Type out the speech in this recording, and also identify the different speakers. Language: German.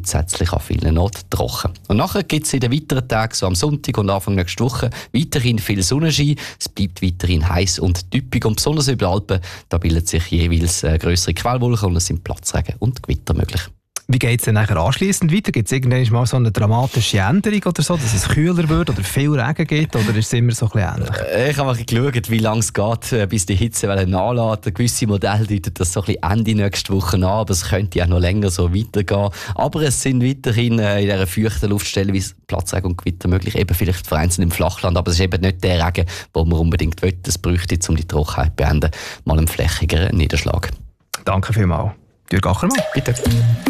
Speaker 1: grundsätzlich an vielen Orten trocken. Und nachher gibt es in den weiteren Tagen, so am Sonntag und Anfang nächste Woche, weiterhin viel Sonnenschein. Es bleibt weiterhin heiß und typisch und besonders über die Alpen, da bilden sich jeweils grössere Quellwolken und es sind Platzregen und Gewitter möglich.
Speaker 2: Wie geht es denn nachher anschliessend weiter? Gibt es irgendwann mal so eine dramatische Änderung oder so, dass es kühler wird oder viel Regen gibt, oder ist es immer so ein bisschen ähnlich?
Speaker 1: Ich habe mal geschaut, wie lange es geht, bis die Hitzewelle nachlässt. Gewisse Modelle deuten das so ein bisschen Ende nächste Woche an, aber es könnte ja noch länger so weitergehen. Aber es sind weiterhin in dieser feuchten Luftstelle wie Platzregen und Gewitter möglich, eben vielleicht vereinzelt im Flachland, aber es ist eben nicht der Regen, den man unbedingt will. Es bräuchte jetzt, um die Trockenheit zu beenden, mal einen flächigeren Niederschlag.
Speaker 2: Danke vielmals. Jürg Achermann.
Speaker 1: Bitte.